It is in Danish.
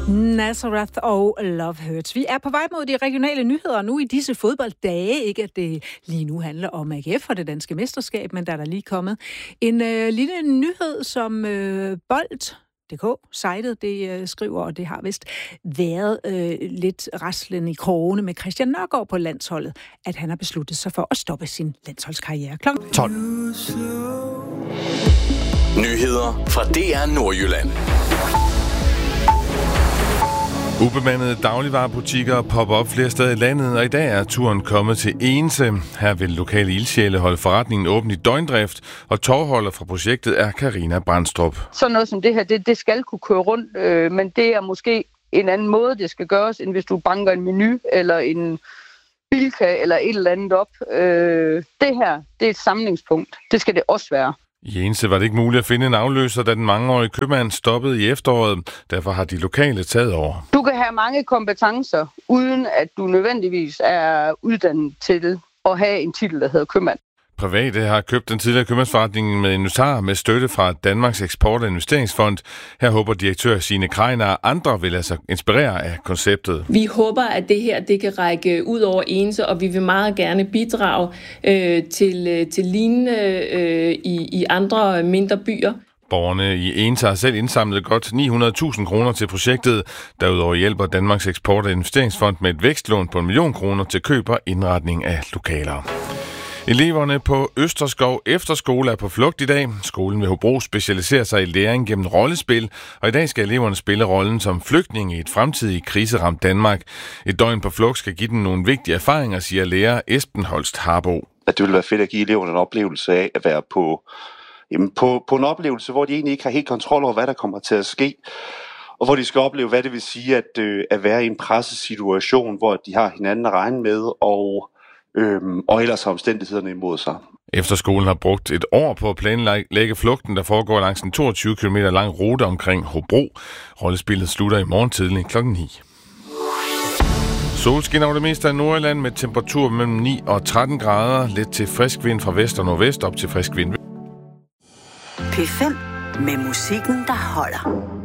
Nazareth og Love Hurts. Vi er på vej mod de regionale nyheder nu i disse fodbolddage. Ikke at det lige nu handler om AGF og det danske mesterskab, men der er der lige kommet en lille nyhed, som Bold.dk-sitet det skriver, og det har vist været lidt raslen i krogene med Christian Nørgaard på landsholdet, at han har besluttet sig for at stoppe sin landsholdskarriere kl. 12. Nyheder fra DR Nordjylland. Ubemandede dagligvarebutikker popper op flere steder i landet, og i dag er turen kommet til Egense. Her vil lokale ildsjæle holde forretningen åben i døgndrift, og tovholder fra projektet er Karina Brandstrup. Sådan noget som det her, det skal kunne køre rundt, men det er måske en anden måde, det skal gøres, end hvis du banker en menu eller en Bilka eller et eller andet op. Det her, det er et samlingspunkt. Det skal det også være. I Egense var det ikke muligt at finde en afløser, da den mangeårige købmand stoppede i efteråret. Derfor har de lokale taget over. Du kan have mange kompetencer, uden at du nødvendigvis er uddannet til at have en titel, der hedder købmand. Private har købt den tidligere købmandsforretning med en notar med støtte fra Danmarks Eksport- og Investeringsfond. Her håber direktør Signe Kreiner og andre vil lade sig inspirere af konceptet. Vi håber, at det her det kan række ud over Egense, og vi vil meget gerne bidrage til lignende i andre mindre byer. Borgerne i Egense har selv indsamlet godt 900.000 kroner til projektet. Derudover hjælper Danmarks Eksport- og Investeringsfond med et vækstlån på 1 million kroner til køb og indretning af lokaler. Eleverne på Østerskov Efterskole er på flugt i dag. Skolen ved Hobro specialiserer sig i læring gennem rollespil, og i dag skal eleverne spille rollen som flygtninge i et fremtidigt kriseramt Danmark. Et døgn på flugt skal give dem nogle vigtige erfaringer, siger lærer Esben Holst Harbo. At det vil være fedt at give eleverne en oplevelse af at være på en oplevelse, hvor de egentlig ikke har helt kontrol over, hvad der kommer til at ske, og hvor de skal opleve, hvad det vil sige at være i en pressesituation, hvor de har hinanden at regne med, og ellers har omstændighederne imod sig. Efterskolen har brugt et år på at planlægge flugten, der foregår langs en 22 km lang rute omkring Hobro. Rollespillet slutter i morgen tidlig kl. 9. Solskin over det meste af Nordjylland med temperatur mellem 9 og 13 grader. Lidt til frisk vind fra vest og nordvest op til frisk vind. P5 med musikken, der holder.